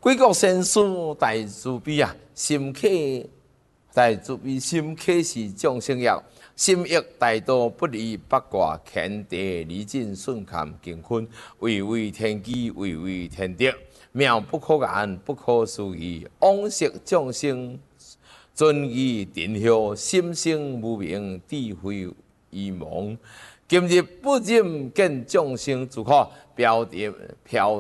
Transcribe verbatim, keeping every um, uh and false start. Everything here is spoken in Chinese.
贵国先师大慈悲啊，心客大慈悲，心客是众生药。心益大道不离八卦，乾地离尽顺坎乾坤，位位天机，位位天德，妙不可言，不可思议。往昔众生尊仪定效，心生无明，智慧愚蒙。今日不忍见众生自可，标点飘。